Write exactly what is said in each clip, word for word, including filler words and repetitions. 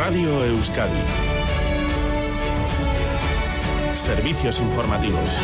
Radio Euskadi. Servicios informativos.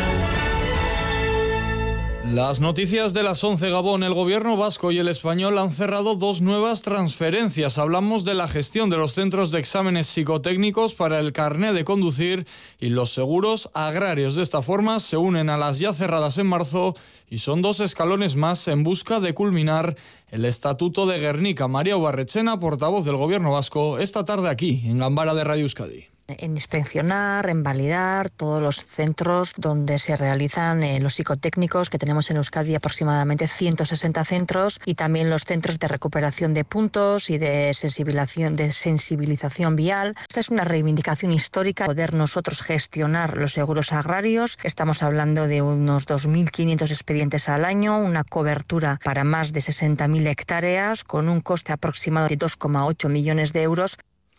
Las noticias de las once, Gabón. El gobierno vasco y el español han cerrado dos nuevas transferencias. Hablamos de la gestión de los centros de exámenes psicotécnicos para el carné de conducir y los seguros agrarios. De esta forma se unen a las ya cerradas en marzo y son dos escalones más en busca de culminar el Estatuto de Gernika. María Ubarretxena, portavoz del gobierno vasco, esta tarde aquí, en Ganbara de Radio Euskadi. En inspeccionar, en validar todos los centros donde se realizan eh, los psicotécnicos, que tenemos en Euskadi aproximadamente ciento sesenta centros, y también los centros de recuperación de puntos y de sensibilización, de sensibilización vial. Esta es una reivindicación histórica, poder nosotros gestionar los seguros agrarios. Estamos hablando de unos dos mil quinientos expedientes al año, una cobertura para más de sesenta mil hectáreas, con un coste aproximado de dos coma ocho millones de euros.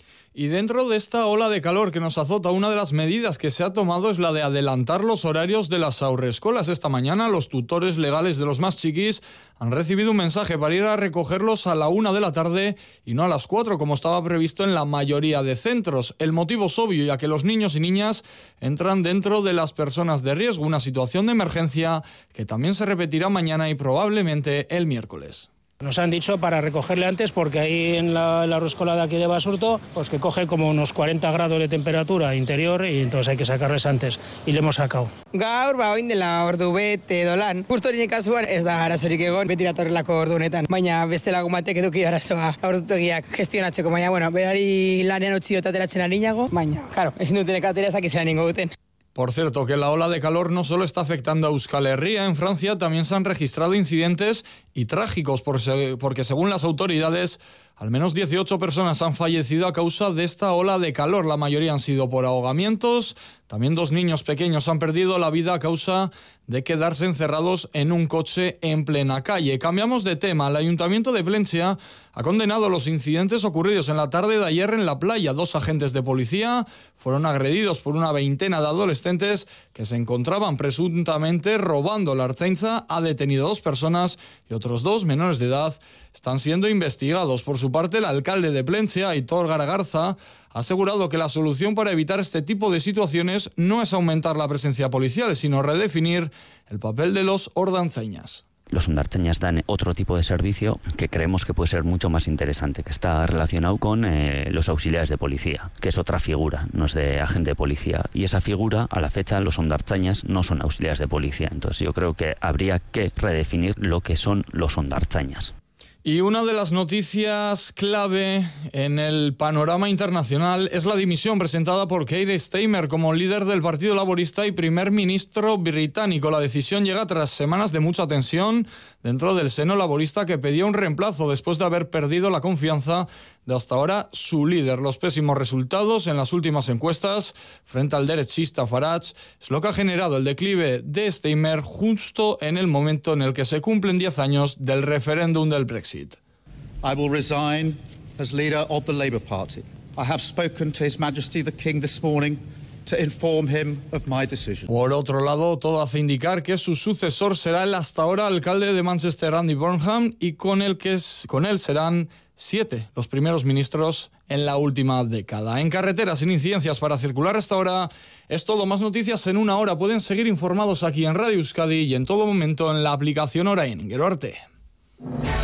Y dentro de esta ola de calor que nos azota, una de las medidas que se ha tomado es la de adelantar los horarios de las haurreskolas. Esta mañana los tutores legales de los más chiquis han recibido un mensaje para ir a recogerlos a la una de la tarde y no a las cuatro, como estaba previsto en la mayoría de centros. El motivo es obvio, ya que los niños y niñas entran dentro de las personas de riesgo, una situación de emergencia que también se repetirá mañana y probablemente el miércoles. Nos han dicho para recogerle antes porque ahí en la, la haurreskola de aquí de Basurto, pues que coge como unos cuarenta grados de temperatura interior y entonces hay que sacarles antes y le hemos sacado. Gaur, ba, oin dela ordu bete dolan. Justo nire kasuan ez da arazorik egon, beti datorrelako ordu honetan. Baina beste lagun batek eduki arazoa ordutegiak gestionatzeko, baina, bueno, berari lanean utzi dut ateratzen arinago, baina, claro, ezin duten ekatera ez dakizean ningo duten. Por cierto, que la ola de calor no solo está afectando a Euskal Herria. En Francia también se han registrado incidentes y trágicos porque, según las autoridades, al menos dieciocho personas han fallecido a causa de esta ola de calor. La mayoría han sido por ahogamientos. También dos niños pequeños han perdido la vida a causa de quedarse encerrados en un coche en plena calle. Cambiamos de tema. El Ayuntamiento de Plentzia ha condenado los incidentes ocurridos en la tarde de ayer en la playa. Dos agentes de policía fueron agredidos por una veintena de adolescentes que se encontraban presuntamente robando. La Ertzaintza ha detenido a dos personas y otros dos menores de edad están siendo investigados. Por su parte, el alcalde de Plentzia, Aitor Garagarza, ha asegurado que la solución para evitar este tipo de situaciones no es aumentar la presencia policial, sino redefinir el papel de los ordantzainas. Los hondartzainas dan otro tipo de servicio que creemos que puede ser mucho más interesante, que está relacionado con eh, los auxiliares de policía, que es otra figura, no es de agente de policía. Y esa figura, a la fecha, los hondartzainas no son auxiliares de policía. Entonces yo creo que habría que redefinir lo que son los hondartzainas. Y una de las noticias clave en el panorama internacional es la dimisión presentada por Keir Starmer como líder del Partido Laborista y primer ministro británico. La decisión llega tras semanas de mucha tensión dentro del seno laborista, que pedía un reemplazo después de haber perdido la confianza de hasta ahora su líder. Los pésimos resultados en las últimas encuestas frente al derechista Farage es lo que ha generado el declive de Starmer justo en el momento en el que se cumplen diez años del referéndum del Brexit. I will resign as leader of the Labour Party. I have spoken to His Majesty the King this morning to inform him of my decision. Por otro lado, todo hace indicar que su sucesor será el hasta ahora alcalde de Manchester, Andy Burnham, y con él, que es, con él serán siete los primeros ministros en la última década. En carreteras, sin incidencias para circular hasta ahora. Es todo. Más noticias en una hora. Pueden seguir informados aquí en Radio Euskadi y en todo momento en la aplicación Orain. Gero arte.